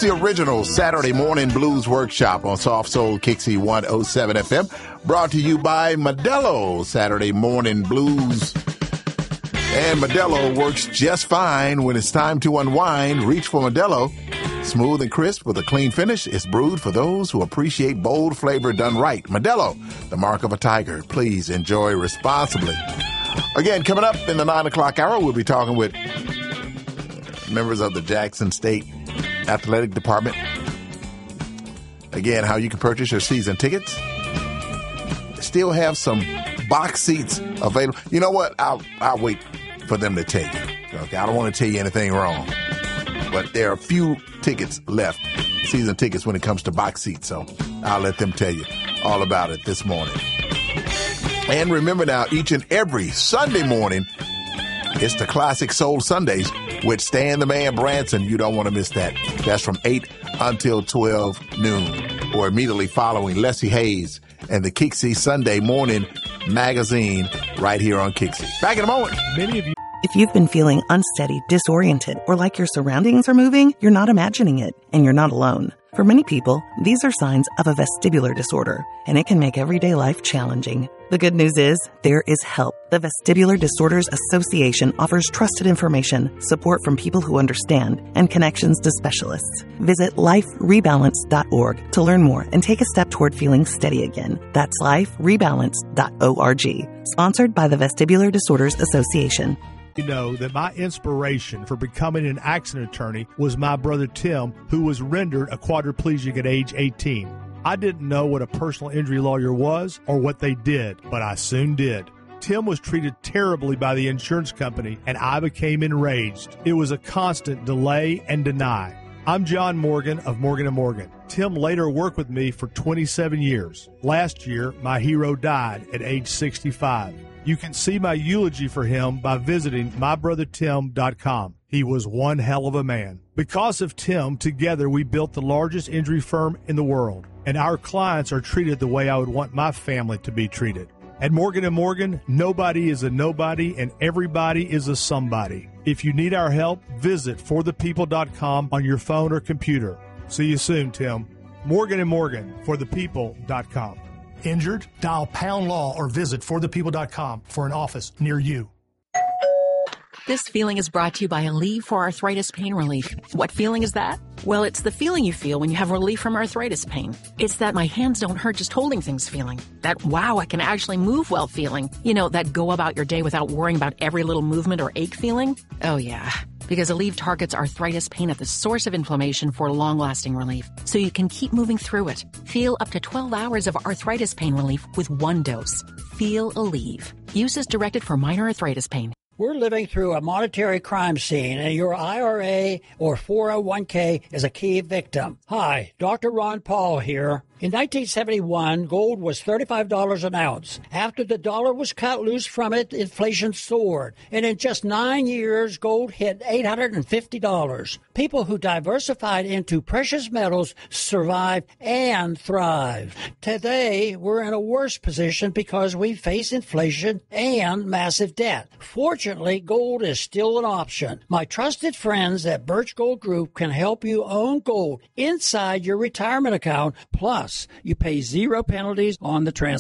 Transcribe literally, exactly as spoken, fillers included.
the original Saturday Morning Blues Workshop on Soft Soul Kixie one oh seven F M. Brought to you by Modelo Saturday Morning Blues. And Modelo works just fine when it's time to unwind. Reach for Modelo. Smooth and crisp with a clean finish. It's brewed for those who appreciate bold flavor done right. Modelo, the mark of a tiger. Please enjoy responsibly. Again, coming up in the nine o'clock hour, we'll be talking with members of the Jackson State Athletic Department. Again, how you can purchase your season tickets. Still have some box seats available. You know what? I'll, I'll wait for them to tell you. Okay, I don't want to tell you anything wrong. But there are a few tickets left, season tickets when it comes to box seats. So I'll let them tell you all about it this morning. And remember now, each and every Sunday morning, it's the Classic Soul Sundays with Stan the Man Branson. You don't want to miss that. That's from eight until twelve noon, or immediately following Leslie Hayes and the Kixie Sunday Morning Magazine right here on Kixie. Back in a moment. Many of you. If you've been feeling unsteady, disoriented, or like your surroundings are moving, you're not imagining it, and you're not alone. For many people, these are signs of a vestibular disorder, and it can make everyday life challenging. The good news is, there is help. The Vestibular Disorders Association offers trusted information, support from people who understand, and connections to specialists. Visit life rebalance dot org to learn more and take a step toward feeling steady again. That's life rebalance dot org. Sponsored by the Vestibular Disorders Association. You know that my inspiration for becoming an accident attorney was my brother Tim, who was rendered a quadriplegic at age eighteen. I didn't know what a personal injury lawyer was or what they did, but I soon did. Tim was treated terribly by the insurance company, and I became enraged. It was a constant delay and deny. I'm John Morgan of Morgan and Morgan. Tim later worked with me for twenty-seven years. Last year, my hero died at age sixty-five. You can see my eulogy for him by visiting my brother tim dot com. He was one hell of a man. Because of Tim, together we built the largest injury firm in the world, and our clients are treated the way I would want my family to be treated. At Morgan and Morgan, nobody is a nobody and everybody is a somebody. If you need our help, visit for the people dot com on your phone or computer. See you soon, Tim. Morgan and Morgan, for the people dot com. Injured? Dial pound law or visit for the people dot com for an office near you. This feeling is brought to you by Aleve for Arthritis Pain Relief. What feeling is that? Well, it's the feeling you feel when you have relief from arthritis pain. It's that my hands don't hurt just holding things feeling. That, wow, I can actually move well feeling. You know, that go about your day without worrying about every little movement or ache feeling. Oh, yeah. Because Aleve targets arthritis pain at the source of inflammation for long-lasting relief, so you can keep moving through it. Feel up to twelve hours of arthritis pain relief with one dose. Feel Aleve. Use is directed for minor arthritis pain. We're living through a monetary crime scene, and your I R A or four oh one k is a key victim. Hi, Doctor Ron Paul here. In nineteen seventy-one, gold was thirty-five dollars an ounce. After the dollar was cut loose from it, inflation soared. And in just nine years, gold hit eight hundred fifty dollars. People who diversified into precious metals survived and thrived. Today, we're in a worse position because we face inflation and massive debt. Fortunately, gold is still an option. My trusted friends at Birch Gold Group can help you own gold inside your retirement account. Plus, you pay zero penalties on the transfer.